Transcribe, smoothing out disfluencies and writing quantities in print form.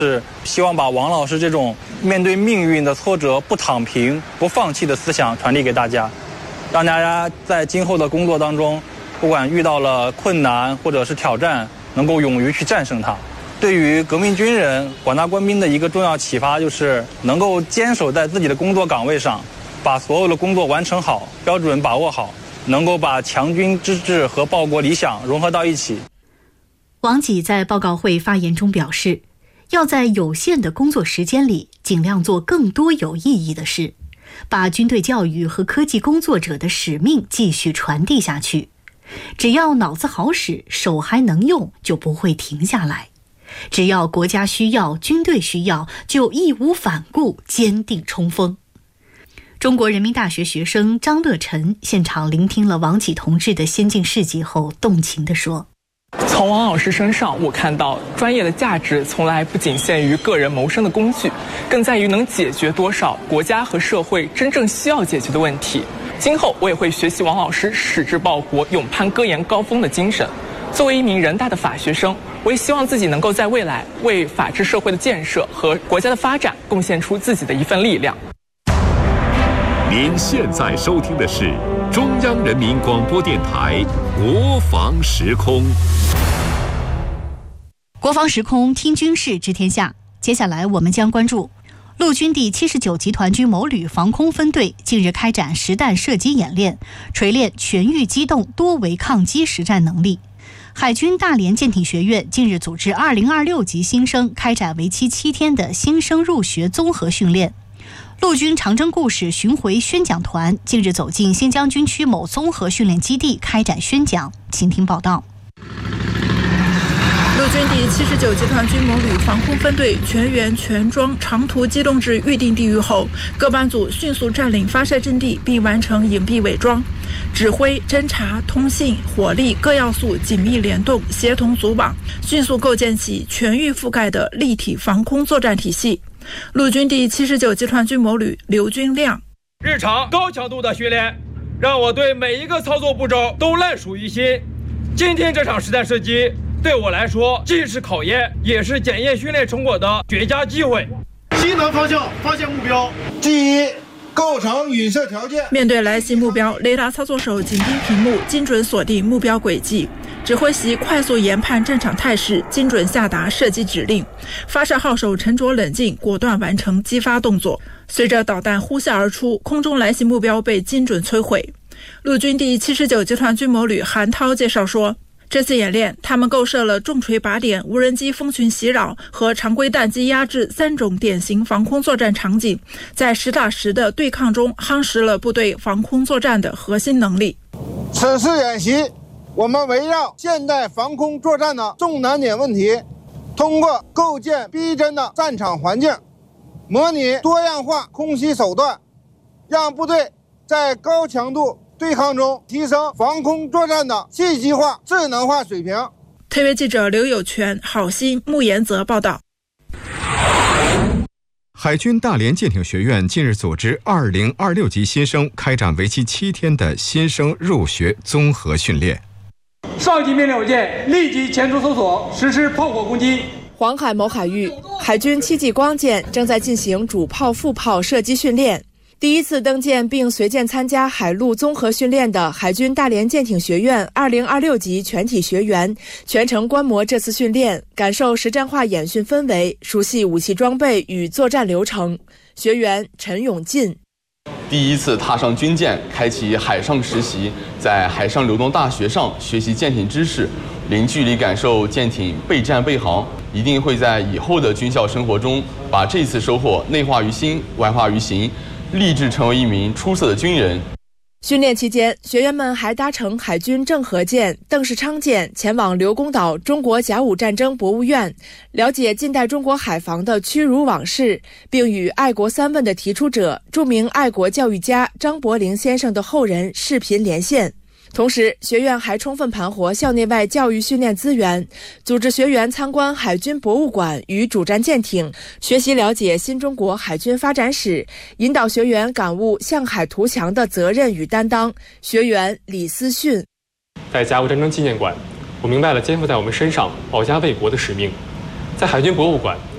是希望把王老师这种面对命运的挫折不躺平、不放弃的思想传递给大家，让大家在今后的工作当中，不管遇到了困难或者是挑战，能够勇于去战胜它。对于革命军人、广大官兵的一个重要启发就是能够坚守在自己的工作岗位上，把所有的工作完成好，标准把握好，能够把强军之志和报国理想融合到一起。 王济在报告会发言中表示，要在有限的工作时间里尽量做更多有意义的事，把军队教育和科技工作者的使命继续传递下去。只要脑子好使，手还能用，就不会停下来。只要国家需要，军队需要，就义无反顾，坚定冲锋。中国人民大学学生张乐晨现场聆听了王济同志的先进事迹后，动情地说： 从王老师身上，我看到专业的价值从来不仅限于个人谋生的工具，更在于能解决多少国家和社会真正需要解决的问题。今后我也会学习王老师矢志报国、勇攀科研高峰的精神。作为一名人大的法学生，我也希望自己能够在未来为法治社会的建设和国家的发展贡献出自己的一份力量。 您现在收听的是中央人民广播电台国防时空。 国防时空，听军事知天下。接下来我们将关注陆军第79集团军某旅防空分队近日开展实弹射击演练，锤炼全域机动多维抗击实战能力。海军大连舰艇学院近日组织2026级新生开展为期7天的新生入学综合训练。陆军长征故事巡回宣讲团近日走进新疆军区某综合训练基地开展宣讲，请听报道。 陆军第79集团军某旅防空分队全员全装长途机动至预定地域后，各班组迅速占领发射阵地并完成隐蔽伪装，指挥、侦察、通信、火力各要素紧密联动，协同组网，迅速构建起全域覆盖的立体防空作战体系。陆军第79集团军某旅刘军亮： 日常高强度的训练让我对每一个操作步骤都烂熟于心。今天这场实弹射击对我来说既是考验，也是检验训练成果的绝佳机会。 西南方向发现目标，第一，构成允射条件。 面对来袭目标，雷达操作手紧盯屏幕，精准锁定目标轨迹。指挥席快速研判战场态势，精准下达射击指令。发射号手沉着冷静，果断完成击发动作。随着导弹呼啸而出，空中来袭目标被精准摧毁。陆军第79集团军某旅韩涛介绍说，这次演练，他们构设了重锤靶点、无人机蜂群袭扰和常规弹机压制3种典型防空作战场景，在实打实的对抗中夯实了部队防空作战的核心能力。 此次演习，我们围绕现代防空作战的重难点问题，通过构建逼真的战场环境，模拟多样化空袭手段，让部队在高强度对抗中提升防空作战的信息化、智能化水平。 特约记者刘有全、郝鑫、穆延泽报道。 海军大连舰艇学院近日组织2026级新生开展为期7天的新生入学综合训练。 上级命令我舰立即前出搜索，实施炮火攻击。 黄海某海域，海军7级光舰正在进行主炮、副炮射击训练。第一次登舰并随舰参加海陆综合训练的海军大连舰艇学院2026级全体学员全程观摩这次训练，感受实战化演训氛围，熟悉武器装备与作战流程。学员陈永进： 第一次踏上军舰，开启海上实习，在海上流动大学上学习舰艇知识，零距离感受舰艇备战备航，一定会在以后的军校生活中把这次收获内化于心，外化于行，立志成为一名出色的军人。 训练期间，学员们还搭乘海军郑和舰、邓世昌舰前往刘公岛中国甲午战争博物院，了解近代中国海防的屈辱往事，并与爱国三问的提出者、著名爱国教育家张伯苓先生的后人视频连线。同时，学院还充分盘活校内外教育训练资源，组织学员参观海军博物馆与主战舰艇，学习了解新中国海军发展史，引导学员感悟向海图强的责任与担当。学员李思训： 在甲午战争纪念馆，我明白了肩负在我们身上保家卫国的使命；在海军博物馆，